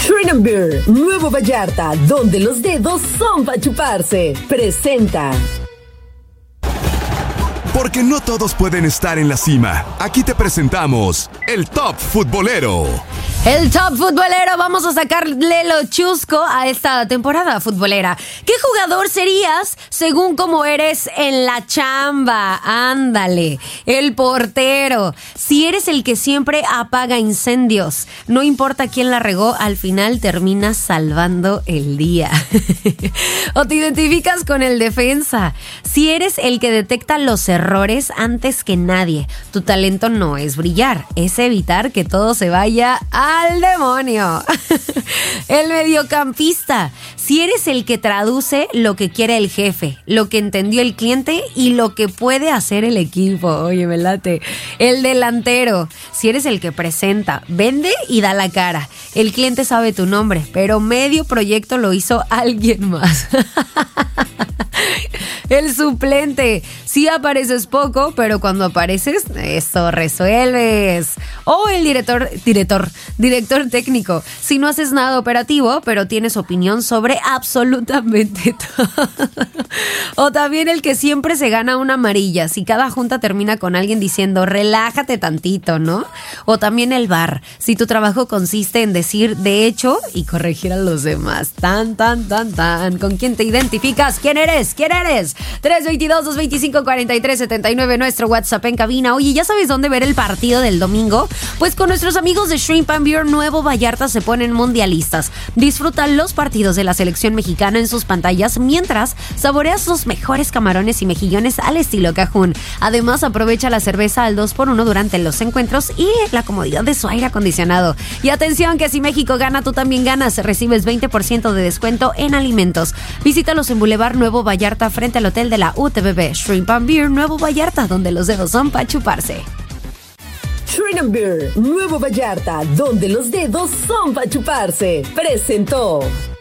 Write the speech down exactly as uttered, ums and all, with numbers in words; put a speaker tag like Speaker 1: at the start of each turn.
Speaker 1: Shrimp and Beer, Nuevo Vallarta, donde los dedos son para chuparse. Presenta.
Speaker 2: Porque no todos pueden estar en la cima. Aquí te presentamos el Top Futbolero.
Speaker 3: El Top Futbolero, vamos a sacarle lo chusco a esta temporada futbolera. ¿Qué jugador serías según cómo eres en la chamba? Ándale, el portero. Si eres el que siempre apaga incendios, no importa quién la regó, al final terminas salvando el día. O te identificas con el defensa. Si eres el que detecta los errores antes que nadie, tu talento no es brillar, es evitar que todo se vaya a ¡al demonio! El mediocampista. Si eres el que traduce lo que quiere el jefe, lo que entendió el cliente y lo que puede hacer el equipo. Oye, me late. El delantero. Si eres el que presenta, vende y da la cara. El cliente sabe tu nombre, pero medio proyecto lo hizo alguien más. El suplente. Sí apareces poco, pero cuando apareces, eso resuelves. O el director, director, director técnico. Si no haces nada operativo, pero tienes opinión sobre absolutamente todo. O también el que siempre se gana una amarilla. Si cada junta termina con alguien diciendo, relájate tantito, ¿no? O también el V A R. Si tu trabajo consiste en decir de hecho y corregir a los demás. Tan, tan, tan, tan. ¿Con quién te identificas? ¿Quién eres? ¿Quién eres? tres dos dos, dos dos cinco, cuatro tres siete nueve, nuestro WhatsApp en cabina. Oye, ¿ya sabes dónde ver el partido del domingo? Pues con nuestros amigos de Shrimp and Beer, Nuevo Vallarta se ponen mundialistas. Disfruta los partidos de la selección mexicana en sus pantallas mientras saboreas los mejores camarones y mejillones al estilo Cajún. Además, aprovecha la cerveza al dos por uno durante los encuentros y la comodidad de su aire acondicionado. Y atención, que si México gana, tú también ganas. Recibes veinte por ciento de descuento en alimentos. Visítalos en Boulevard Nuevo Vallarta frente al hotel de la U T B B. Shrimp and Beer, Nuevo Vallarta, donde los dedos son para chuparse.
Speaker 1: Shrimp and Beer, Nuevo Vallarta, donde los dedos son para chuparse. Presentó.